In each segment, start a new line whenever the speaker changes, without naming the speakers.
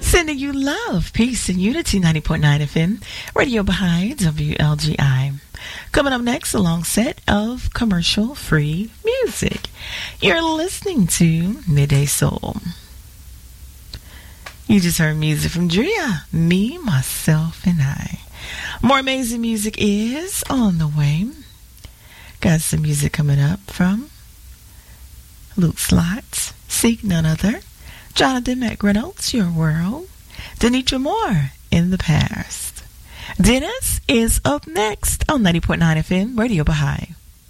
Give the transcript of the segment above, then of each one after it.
Sending you love, peace, and unity. 90.9 FM, Radio Baha'i, WLGI. Coming up next, a long set of commercial-free music. You're listening to Midday Soul. You just heard music from Drea, Me, Myself, and I. More amazing music is on the way. Got some music coming up from Luke Slots, Seek None Other, Jonathan McReynolds, Your World, Denitra Moore, In the Past. Dennis is up next on 90.9 FM, Radio Baha'i.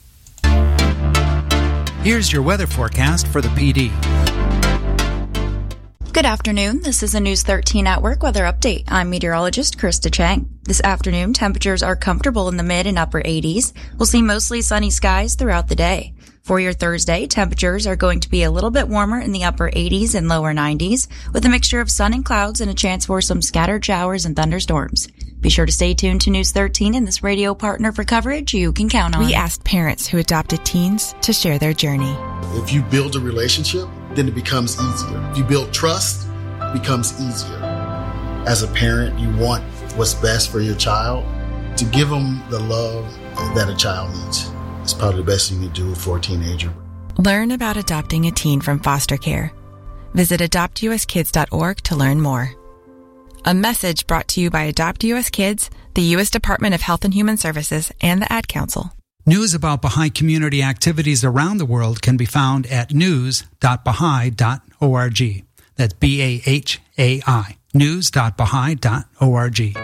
Here's your weather forecast for the PD.
Good afternoon. This is a News 13 Network weather update. I'm meteorologist Krista Chang. This afternoon, temperatures are comfortable in the mid and upper 80s. We'll see mostly sunny skies throughout the day. For your Thursday, temperatures are going to be a little bit warmer in the upper 80s and lower 90s, with a mixture of sun and clouds and a chance for some scattered showers and thunderstorms. Be sure to stay tuned to News 13 and this radio partner for coverage you can count on.
We asked parents who adopted teens to share their journey.
If you build a relationship, then it becomes easier. If you build trust, it becomes easier. As a parent, you want what's best for your child. To give them the love that a child needs. It's probably the best thing you can do for a teenager.
Learn about adopting a teen from foster care. Visit adoptuskids.org to learn more. A message brought to you by Adopt U.S. Kids, the U.S. Department of Health and Human Services, and the Ad Council.
News about Baha'i community activities around the world can be found at news.baha'i.org. That's BAHAI, news.baha'i.org.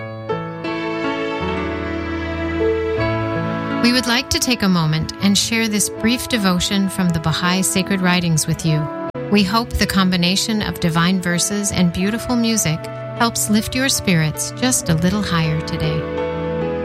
We would like to take a moment and share this brief devotion from the Baha'i Sacred Writings with you. We hope the combination of divine verses and beautiful music helps lift your spirits just a little higher today.